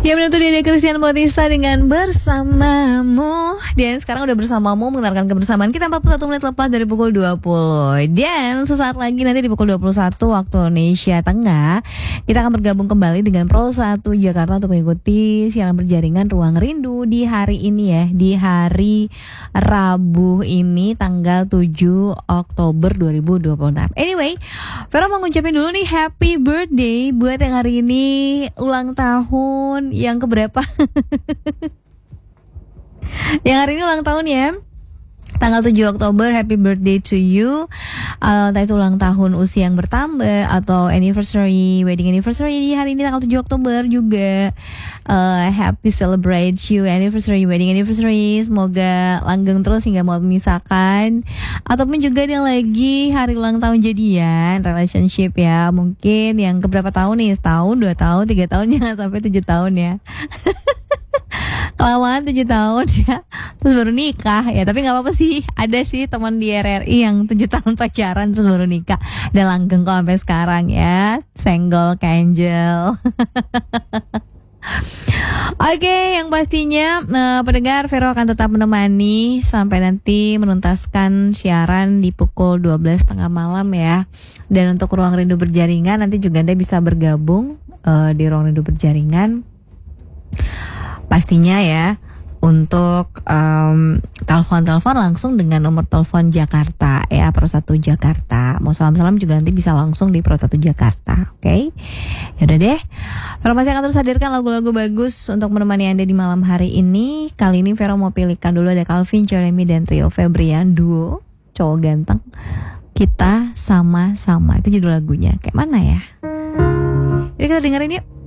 Ya benar tuh dia Christian Bautista dengan Bersamamu. Dan sekarang udah bersamamu mengenalkan kebersamaan kita 41 menit lepas dari pukul 20. Dan sesaat lagi nanti di pukul 21 waktu Indonesia Tengah kita akan bergabung kembali dengan Pro 1 Jakarta untuk mengikuti siaran berjaringan Ruang Rindu di hari ini ya, di hari Rabu ini tanggal 7 Oktober 2026. Anyway, Vera mau ngucapin dulu nih happy birthday buat yang hari ini ulang tahun yang keberapa? Yang hari ini ulang tahun ya, tanggal 7 Oktober, happy birthday to you. Entah itu ulang tahun usia yang bertambah atau anniversary, wedding anniversary di hari ini tanggal 7 Oktober juga. Happy celebrate you anniversary, wedding anniversary. Semoga langgeng terus hingga mau memisahkan. Ataupun juga yang lagi hari ulang tahun jadian, relationship ya. Mungkin yang keberapa tahun nih, setahun, 2 tahun, 3 tahun, jangan sampai 7 tahun ya. Kelamaan 7 tahun ya, terus baru nikah ya. Tapi gak apa-apa sih, ada sih teman di RRI yang 7 tahun pacaran terus baru nikah dan langgeng kok sampai sekarang ya, senggol Angel. Oke, yang pastinya pendengar, Vero akan tetap menemani sampai nanti menuntaskan siaran di pukul 12.30 malam ya. Dan untuk Ruang Rindu Berjaringan nanti juga Anda bisa bergabung di Ruang Rindu Berjaringan pastinya ya, untuk telepon langsung dengan nomor telepon Jakarta ya, Pro 1 Jakarta. Mau salam-salam juga nanti bisa langsung di Pro 1 Jakarta. Oke, yaudah deh, Vero masih akan terus hadirkan lagu-lagu bagus untuk menemani Anda di malam hari ini. Kali ini Vero mau pilihkan dulu ada Calvin Jeremy dan Rio Febrian, duo cowok ganteng. Kita sama-sama, itu judul lagunya. Kayak mana ya? Jadi kita dengerin yuk.